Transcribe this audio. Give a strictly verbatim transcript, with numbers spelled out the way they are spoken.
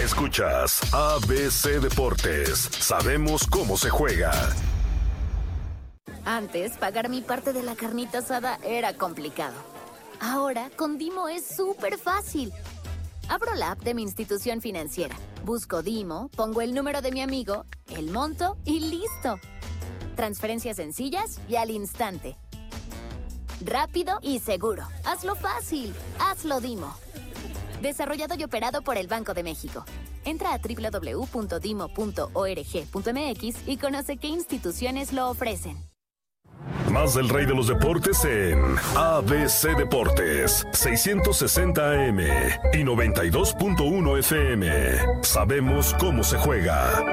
Escuchas A B C Deportes. Sabemos cómo se juega. Antes, pagar mi parte de la carnita asada era complicado. Ahora, con Dimo es súper fácil. Abro la app de mi institución financiera, busco Dimo, pongo el número de mi amigo, el monto y listo. Transferencias sencillas y al instante. Rápido y seguro. Hazlo fácil. Hazlo Dimo. Desarrollado y operado por el Banco de México. Entra a doble u doble u doble u punto dimo punto org punto m x y conoce qué instituciones lo ofrecen. Más del rey de los deportes en A B C Deportes, seiscientos sesenta A M y noventa y dos punto uno F M. Sabemos cómo se juega.